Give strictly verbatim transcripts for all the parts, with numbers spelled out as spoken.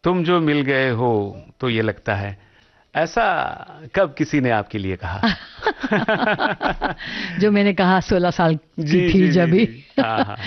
तुम जो मिल गए हो तो ये लगता है, ऐसा कब किसी ने आपके लिए कहा? जो मैंने कहा सोलह साल की जी, थी जी, जब जी, भी। जी। हाँ, हाँ।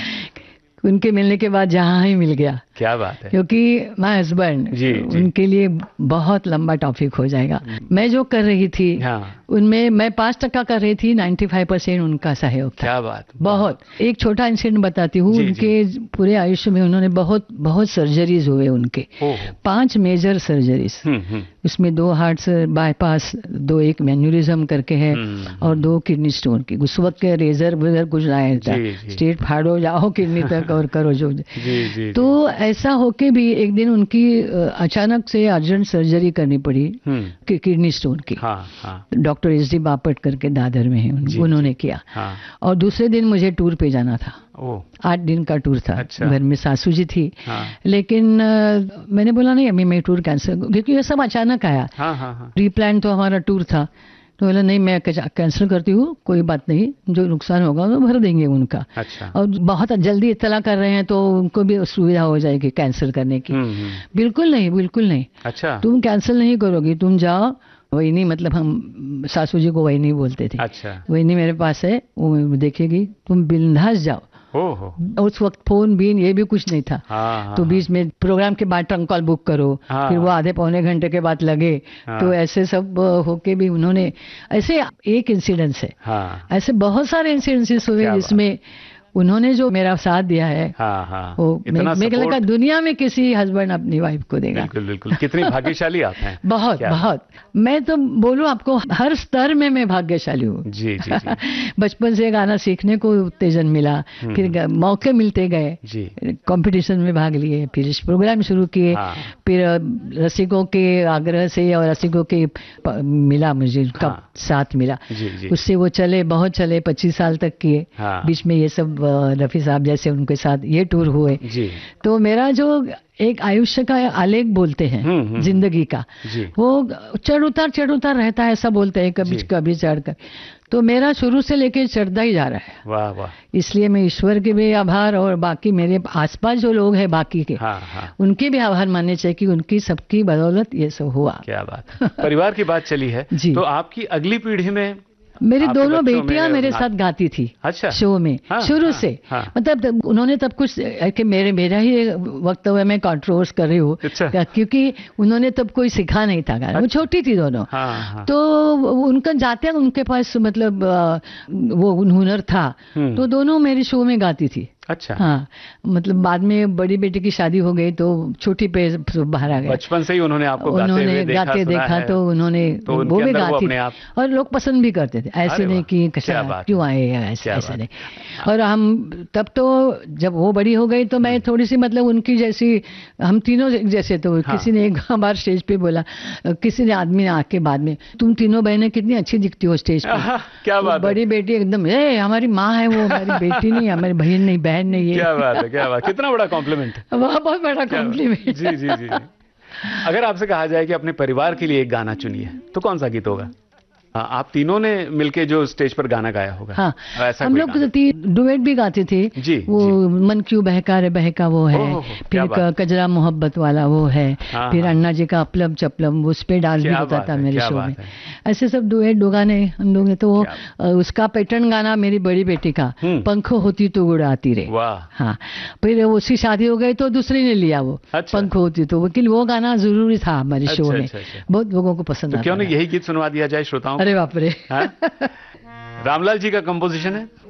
उनके मिलने के बाद जहाँ ही मिल गया। क्या बात है। क्योंकि माय हस्बैंड, जी, जी। उनके लिए बहुत लंबा टॉपिक हो जाएगा। मैं जो कर रही थी, हाँ। उनमें मैं पाँच टका कर रही थी, पचानवे परसेंट उनका सहयोग था। क्या बात। बहुत। एक छोटा इंसिडेंट बताती हूँ। जी, उनके जी। पूरे आयुष्य में उन्होंने बहुत बहुत सर्जरीज हुए उनके, ओहो। पांच मेजर सर्जरीज। हम्म, हम्म। उसमें दो हार्ट से बाईपास, दो एक मैन्यूरिज्म करके है, हम्म, और दो किडनी स्टोन की। उस वक्त के रेजर वेजर कुछ आया था, जी, जी। स्टेट फाड़ो जाओ किडनी तक और करो जो। जी, जी, तो ऐसा होके भी एक दिन उनकी अ, अचानक से अर्जेंट सर्जरी करनी पड़ी हम्म। कि किडनी स्टोन की। हाँ, हाँ। डॉक्टर एस डी बापट करके दादर में है, उन, जी, उन्होंने जी। किया। हाँ। और दूसरे दिन मुझे टूर पे जाना था। ओह। आठ दिन का टूर था। अच्छा। घर में सासू जी थी। हाँ। लेकिन अ, मैंने बोला नहीं, अभी मैं टूर कैंसिल, क्योंकि ये सब अचानक आया। हाँ, हाँ, हाँ। प्री प्लान तो हमारा टूर था। तो बोला नहीं, मैं कैंसिल करती हूँ, कोई बात नहीं, जो नुकसान होगा वो भर देंगे उनका। अच्छा। और बहुत जल्दी इत्तला कर रहे हैं तो उनको भी सुविधा हो जाएगी कैंसिल करने की। हम्म, हम्म। बिल्कुल नहीं, बिल्कुल नहीं। अच्छा। तुम कैंसिल नहीं करोगी, तुम जाओ। वही नहीं, मतलब हम सासू जी को वही नहीं बोलते थे। अच्छा। वही नहीं मेरे पास है, वो देखेगी, तुम बिंदास जाओ। ओहो। उस वक्त फोन बीन ये भी कुछ नहीं था। हाँ, हाँ, तो हाँ। बीच में प्रोग्राम के बाद ट्रंक कॉल बुक करो, हाँ। फिर वो आधे पौने घंटे के बाद लगे। हाँ। तो ऐसे सब होके भी उन्होंने, ऐसे एक इंसिडेंस है, हाँ। ऐसे बहुत सारे इंसिडेंसेस हुए क्या बात। जिसमें उन्होंने जो मेरा साथ दिया है। हाँ, हाँ। वो मैं इतना मैं लगा सपोर्ट। दुनिया में किसी हस्बैंड अपनी वाइफ को देगा। बिल्कुल, बिल्कुल। कितनी भाग्यशाली आप हैं। बहुत क्या बहुत। मैं तो बोलूं आपको, हर स्तर में मैं भाग्यशाली हूँ। जी, जी, जी। बचपन से गाना सीखने को उत्तेजन मिला, हम्म। फिर ग- मौके मिलते गए, जी। कंपटीशन में भाग लिए, फिर इस प्रोग्राम शुरू किए। हाँ। फिर अ, रसिकों के आग्रह से और रसिकों के प- मिला मुझे उनका हाँ। साथ मिला। जी, जी। उससे वो चले, बहुत चले, पच्चीस साल तक किए। हाँ। बीच में ये सब अ, रफी साहब जैसे उनके साथ ये टूर हुए। जी। तो मेरा जो एक आयुष्य का आलेख बोलते हैं, हम्म, हम्म। जिंदगी का, जी। वो चढ़ उतार चढ़ उतार रहता है, ऐसा बोलते हैं, कभी जी। कभी चढ़कर। तो मेरा शुरू से लेके चढ़ता ही जा रहा है। वाह, वाह। इसलिए मैं ईश्वर के भी आभार, और बाकी मेरे आसपास जो लोग हैं बाकी के, हाँ, हाँ। उनके भी आभार मानने चाहिए कि उनकी सबकी बदौलत ये सब हुआ। क्या बात है। परिवार की बात चली है। जी। तो आपकी अगली पीढ़ी में मेरी आपके दोनों बच्चों बेटियां में मेरे ना- साथ गाती थी। अच्छा। शो में हाँ, शुरू हाँ, से। हाँ। मतलब तब उन्होंने तब कुछ कि मेरे मेरा ही वक्त हुआ, मैं कंट्रोवर्स कर रही हूँ। अच्छा। क्योंकि उन्होंने तब कोई सिखा नहीं था गाना, वो अच्छा। छोटी थी दोनों। हाँ, हाँ। तो उनका जाते हैं, उनके पास मतलब अ, वो हुनर था। हम्म। तो दोनों मेरे शो में गाती थी। अच्छा। हाँ, मतलब बाद में बड़ी बेटी की शादी हो गई तो छोटी पे बाहर आ गया। बच्चन से ही उन्होंने आपको गाते उन्होंने हुए देखा, गाते सुना देखा है। तो उन्होंने तो उनके वो भी अंदर वो गाती अपने थी। आप। और लोग पसंद भी करते थे, ऐसे अरे नहीं वाह, कि क्या कशा बात क्यों है। आए हैं, ऐसे क्या ऐसे बात नहीं। और हम तब तो जब वो बड़ी हो गई तो मैं थोड़ी सी मतलब उनकी जैसी, हम तीनों जैसे। तो हाँ। किसी ने एक बार स्टेज पे बोला, किसी ने आदमी ने आके बाद में, तुम तीनों बहनें कितनी अच्छी दिखती हो स्टेज पे। आहा, क्या तो बात है। बड़ी बेटी एकदम, ए हमारी माँ है वो, हमारी बेटी नहीं, हमारी बहन नहीं, बहन नहीं क्या है। बात है, क्या बात। कितना बड़ा कॉम्प्लीमेंट। वह बहुत बड़ा क्या बात। कॉम्प्लीमेंट। जी, जी, जी, जी। अगर आपसे कहा जाए कि अपने परिवार के लिए एक गाना चुनिए, तो कौन सा गीत होगा? हाँ, आप तीनों ने मिलके जो स्टेज पर गाना गाया होगा। हाँ, ऐसा हम कोई लोग गाना। डुएट भी गाते थे। जी, वो जी। मन क्यों बहका रे बहका वो है। ओहो, क्या फिर बात। क- कजरा मोहब्बत वाला वो है। हाँ, फिर हाँ। अन्ना जी का अपलम चपलम, उस पे डांस भी क्या होता बात था है, मेरे क्या शो बात में। है। ऐसे सब डुएट दो गाने हम लोग ने। तो वो, क्या अ, उसका पैटर्न गाना मेरी बड़ी बेटी का, हम्म। पंख होती तो उड़ाती रे। वाह। हाँ, फिर उसकी शादी हो गई तो दूसरी ने लिया वो, अच्छा। पंख होती तो। वकील वो गाना जरूरी था हमारे शो अच्छा, में। अच्छा, अच्छा। बहुत लोगों को पसंद तो आता क्यों नहीं था। यही गीत सुनवा दिया जाए श्रोताओं को? अरे बाप रे। हाँ? रामलाल जी का कंपोजिशन है।